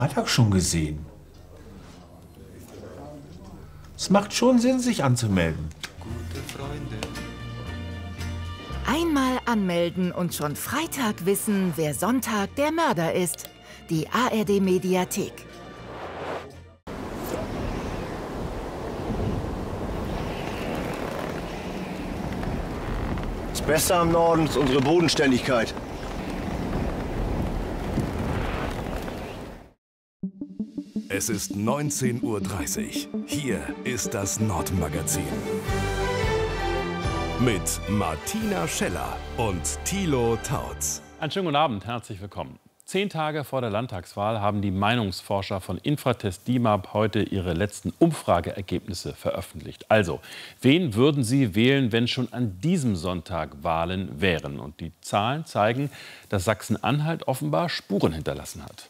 Hat er schon gesehen. Es macht schon Sinn, sich anzumelden. Einmal anmelden und schon Freitag wissen, wer Sonntag der Mörder ist. Die ARD-Mediathek. Das Beste am Norden ist unsere Bodenständigkeit. Es ist 19:30 Uhr. Hier ist das Nordmagazin. Mit Martina Scheller und Thilo Tautz. Einen schönen guten Abend, herzlich willkommen. 10 Tage vor der Landtagswahl haben die Meinungsforscher von Infratest DIMAP heute ihre letzten Umfrageergebnisse veröffentlicht. Also, wen würden Sie wählen, wenn schon an diesem Sonntag Wahlen wären? Und die Zahlen zeigen, dass Sachsen-Anhalt offenbar Spuren hinterlassen hat.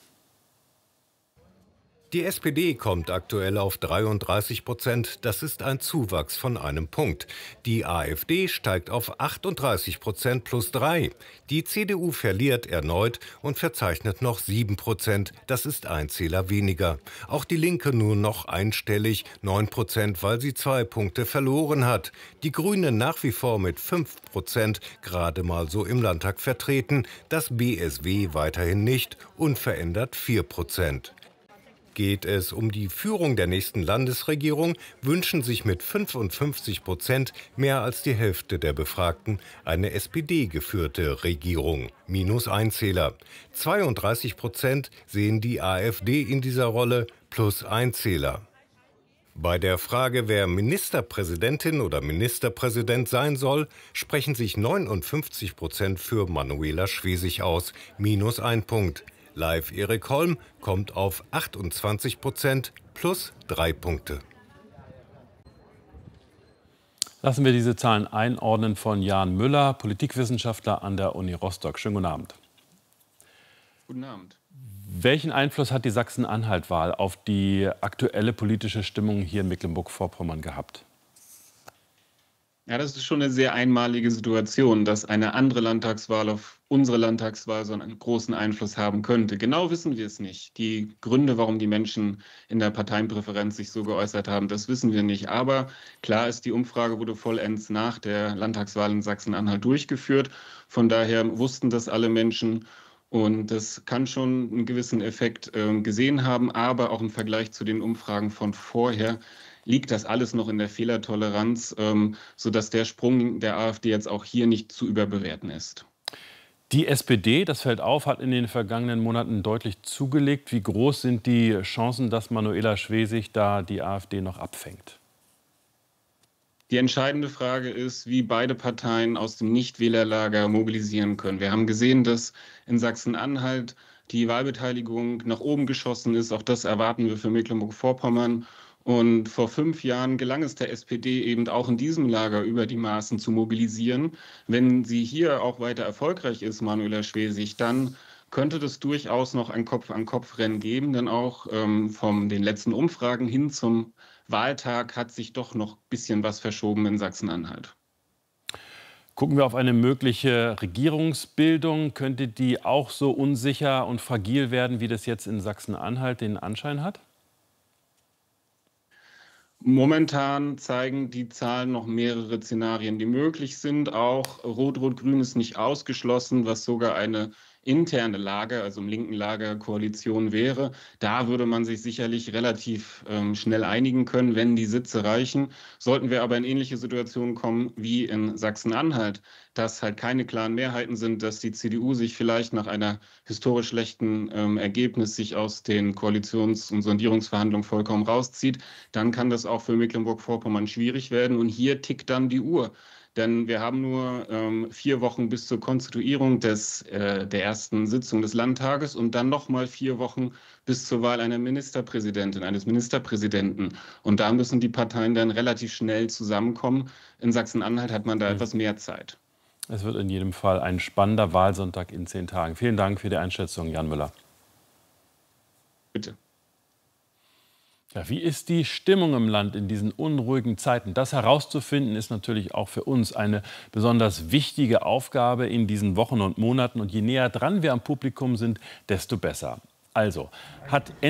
Die SPD kommt aktuell auf 33%. Das ist ein Zuwachs von einem Punkt. Die AfD steigt auf 38% plus 3. Die CDU verliert erneut und verzeichnet noch 7%. Das ist ein Zähler weniger. Auch die Linke nur noch einstellig, 9%, weil sie 2 Punkte verloren hat. Die Grünen nach wie vor mit 5%, gerade mal so im Landtag vertreten. Das BSW weiterhin nicht, unverändert 4%. Geht es um die Führung der nächsten Landesregierung, wünschen sich mit 55% mehr als die Hälfte der Befragten eine SPD-geführte Regierung, minus ein Zähler. 32% sehen die AfD in dieser Rolle, plus ein Zähler. Bei der Frage, wer Ministerpräsidentin oder Ministerpräsident sein soll, sprechen sich 59% für Manuela Schwesig aus, minus ein Punkt. Live Erik Holm kommt auf 28% plus 3 Punkte. Lassen wir diese Zahlen einordnen von Jan Müller, Politikwissenschaftler an der Uni Rostock. Schönen guten Abend. Guten Abend. Welchen Einfluss hat die Sachsen-Anhalt-Wahl auf die aktuelle politische Stimmung hier in Mecklenburg-Vorpommern gehabt? Ja, das ist schon eine sehr einmalige Situation, dass eine andere Landtagswahl auf unsere Landtagswahl so einen großen Einfluss haben könnte. Genau wissen wir es nicht. Die Gründe, warum die Menschen in der Parteienpräferenz sich so geäußert haben, das wissen wir nicht. Aber klar ist, die Umfrage wurde vollends nach der Landtagswahl in Sachsen-Anhalt durchgeführt. Von daher wussten das alle Menschen. Und das kann schon einen gewissen Effekt gesehen haben. Aber auch im Vergleich zu den Umfragen von vorher liegt das alles noch in der Fehlertoleranz, sodass der Sprung der AfD jetzt auch hier nicht zu überbewerten ist. Die SPD, das fällt auf, hat in den vergangenen Monaten deutlich zugelegt. Wie groß sind die Chancen, dass Manuela Schwesig da die AfD noch abfängt? Die entscheidende Frage ist, wie beide Parteien aus dem Nichtwählerlager mobilisieren können. Wir haben gesehen, dass in Sachsen-Anhalt die Wahlbeteiligung nach oben geschossen ist. Auch das erwarten wir für Mecklenburg-Vorpommern. Und vor 5 Jahren gelang es der SPD eben auch in diesem Lager über die Maßen zu mobilisieren. Wenn sie hier auch weiter erfolgreich ist, Manuela Schwesig, dann könnte das durchaus noch ein Kopf-an-Kopf-Rennen geben. Denn auch von den letzten Umfragen hin zum Wahltag hat sich doch noch ein bisschen was verschoben in Sachsen-Anhalt. Gucken wir auf eine mögliche Regierungsbildung. Könnte die auch so unsicher und fragil werden, wie das jetzt in Sachsen-Anhalt den Anschein hat? Momentan zeigen die Zahlen noch mehrere Szenarien, die möglich sind. Auch Rot-Rot-Grün ist nicht ausgeschlossen, was sogar eine interne Lager, also im linken Lager Koalition wäre. Da würde man sich sicherlich relativ schnell einigen können, wenn die Sitze reichen. Sollten wir aber in ähnliche Situationen kommen wie in Sachsen-Anhalt, dass halt keine klaren Mehrheiten sind, dass die CDU sich vielleicht nach einer historisch schlechten Ergebnis sich aus den Koalitions- und Sondierungsverhandlungen vollkommen rauszieht, dann kann das auch für Mecklenburg-Vorpommern schwierig werden. Und hier tickt dann die Uhr. Denn wir haben nur 4 Wochen bis zur Konstituierung der ersten Sitzung des Landtages und dann nochmal 4 Wochen bis zur Wahl einer Ministerpräsidentin, eines Ministerpräsidenten. Und da müssen die Parteien dann relativ schnell zusammenkommen. In Sachsen-Anhalt hat man da etwas mehr Zeit. Es wird in jedem Fall ein spannender Wahlsonntag in 10 Tagen. Vielen Dank für die Einschätzung, Jan Müller. Bitte. Ja, wie ist die Stimmung im Land in diesen unruhigen Zeiten? Das herauszufinden, ist natürlich auch für uns eine besonders wichtige Aufgabe in diesen Wochen und Monaten. Und je näher dran wir am Publikum sind, desto besser. Also, hat